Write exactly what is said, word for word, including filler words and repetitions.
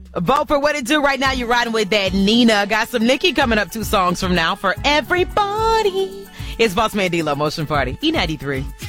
Vote for What It Do right now. You're riding with that Nina. Got some Nicki coming up two songs from now for everybody. It's Boss Man D-Lo, Motion Party, E ninety-three.